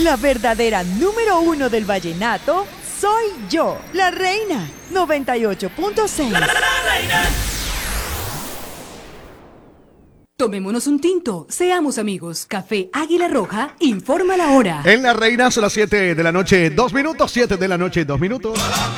La verdadera número uno del vallenato soy yo, la reina. 98.6. Tomémonos un tinto, seamos amigos. Café Águila Roja informa la hora. En La Reina son las 7 de la noche, 2 minutos, 7 de la noche, 2 minutos.